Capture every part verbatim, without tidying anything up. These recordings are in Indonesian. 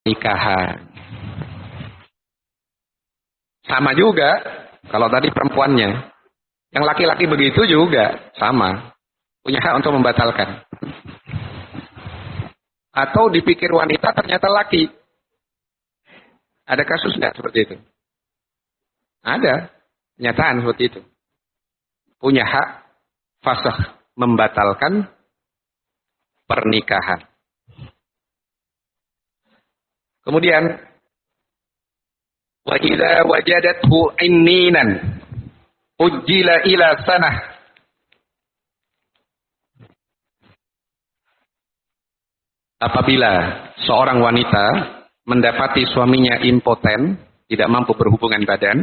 pernikahan. Sama juga kalau tadi perempuannya. Yang laki-laki begitu juga sama. Punya hak untuk membatalkan. Atau dipikir wanita ternyata laki. Ada kasus nggak seperti itu? Ada. Kenyataan seperti itu. Punya hak fasakh, membatalkan pernikahan. Kemudian wa idza wajadathu inninan ujjila ila sanah. Apabila seorang wanita mendapati suaminya impoten, tidak mampu berhubungan badan,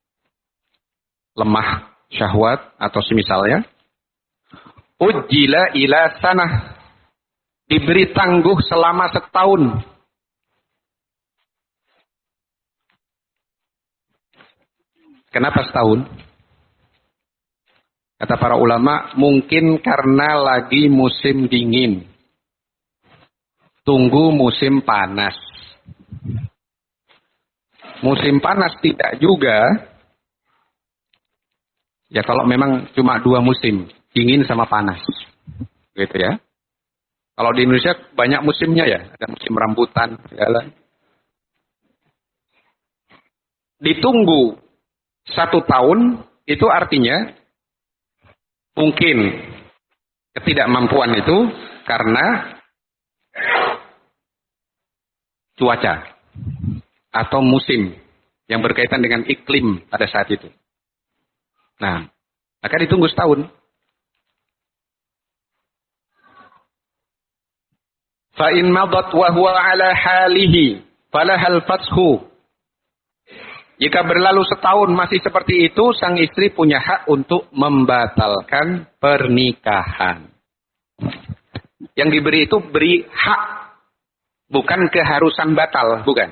lemah syahwat atau semisalnya, ujjila ila sanah, diberi tangguh selama setahun. Kenapa setahun? Kata para ulama, mungkin karena lagi musim dingin. Tunggu musim panas. Musim panas tidak juga. Ya kalau memang cuma dua musim, dingin sama panas. Gitu ya. Kalau di Indonesia banyak musimnya ya, ada musim rambutan, segala. Ditunggu satu tahun, itu artinya mungkin ketidakmampuan itu karena cuaca atau musim yang berkaitan dengan iklim pada saat itu. Nah, maka ditunggu setahun. Fa in madat wa huwa ala halihi falahal fashu. Jika berlalu setahun masih seperti itu, sang istri punya hak untuk membatalkan pernikahan. Yang diberi itu beri hak, bukan keharusan batal, bukan.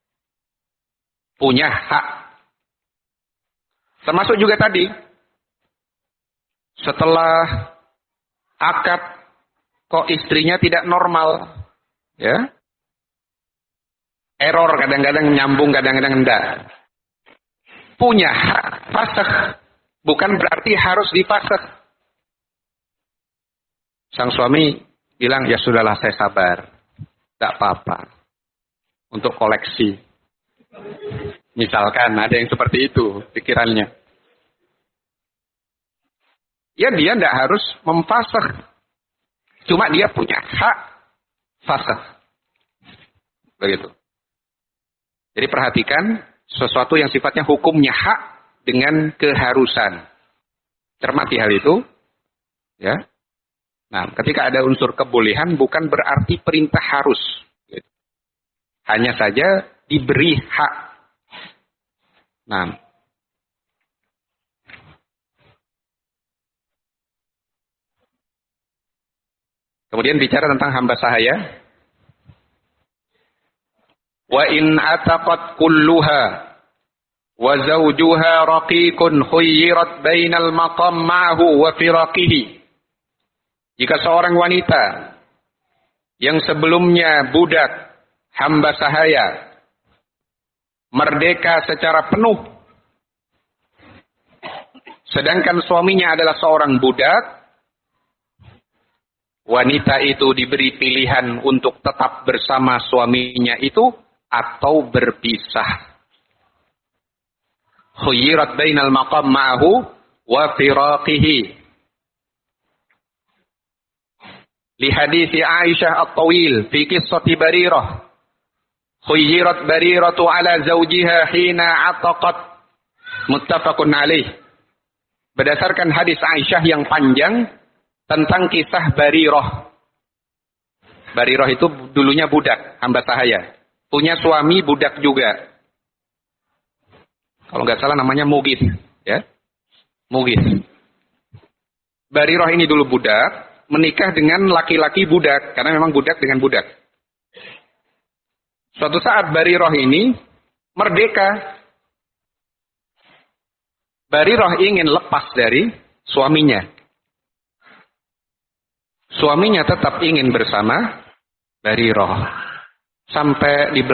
Punya hak. Termasuk juga tadi, setelah akad kok istrinya tidak normal, ya, error kadang-kadang nyambung, kadang-kadang enggak. Punya hak fasakh, bukan berarti harus difasakh. Sang suami bilang, ya sudahlah saya sabar, tidak apa-apa, untuk koleksi. Misalkan ada yang seperti itu pikirannya. Ya dia tidak harus memfasakh, cuma dia punya hak fasakh. Begitu. Jadi perhatikan sesuatu yang sifatnya hukumnya hak dengan keharusan. Cermati hal itu. Ya. Nah, ketika ada unsur kebolehan bukan berarti perintah harus. Hanya saja diberi hak. Nah. Kemudian bicara tentang hamba sahaya. Wa in ataqat kulluha wa zawjuha raqiqun khuyyirat bainal maqam ma'hu wa firaqihi. Jika seorang wanita yang sebelumnya budak, hamba sahaya, merdeka secara penuh, sedangkan suaminya adalah seorang budak, wanita itu diberi pilihan untuk tetap bersama suaminya itu atau berpisah. Khuyyirat bainal maqam ma'ahu wa firaqihi. Li hadithi Aisyah at-tawil fi qissati Barirah. Khuyyirat Bariratu ala zawjiha hina ataqat. Muttafaqun alaih. Berdasarkan hadis Aisyah yang panjang tentang kisah Barirah. Barirah itu dulunya budak, hamba sahaya. Punya suami budak juga. Kalau nggak salah namanya Mugis, ya. Mugis. Barirah ini dulu budak, menikah dengan laki-laki budak, karena memang budak dengan budak. Suatu saat Barirah ini merdeka. Barirah ingin lepas dari suaminya. Suaminya tetap ingin bersama Barirah. Sampai di